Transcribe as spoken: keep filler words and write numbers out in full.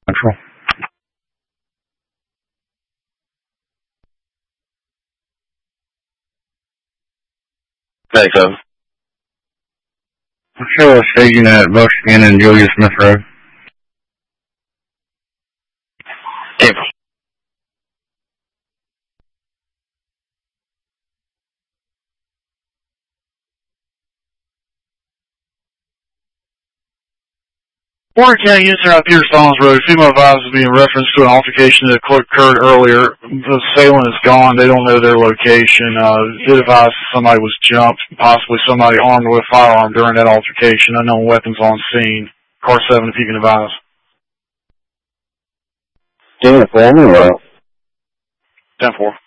Control. Thanks, Evan. Show a staging at Buckskin and Julia Smith Road. Yep. Warren County Units are out Peter Stallings Road. Female advisors being referenced to an altercation that occurred earlier. The assailant is gone. They don't know their location. Uh, it advised somebody was jumped, possibly somebody armed with a firearm during that altercation. Unknown weapons on scene. Car seven, if you can advise. ten four, ten four.